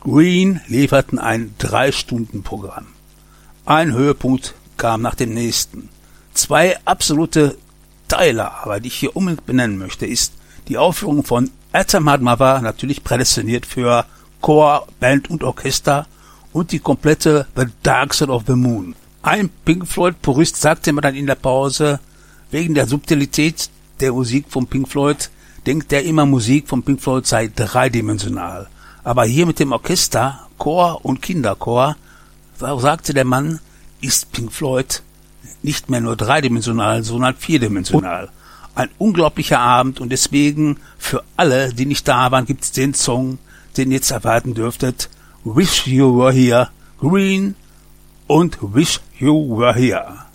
Green lieferten ein 3-Stunden-Programm. Ein Höhepunkt kam nach dem nächsten. 2 absolute Teiler, aber die ich hier unbedingt benennen möchte, ist die Aufführung von At a Mad Mother, natürlich prädestiniert für Chor, Band und Orchester, und die komplette The Dark Side of the Moon. Ein Pink Floyd-Purist sagte mir dann in der Pause, wegen der Subtilität der Musik von Pink Floyd, denkt er immer, Musik von Pink Floyd sei dreidimensional. Aber hier mit dem Orchester, Chor und Kinderchor, sagte der Mann, ist Pink Floyd nicht mehr nur dreidimensional, sondern vierdimensional. Ein unglaublicher Abend, und deswegen für alle, die nicht da waren, gibt es den Song, den ihr jetzt erwarten dürftet, Wish You Were Here, Green und Wish You Were Here.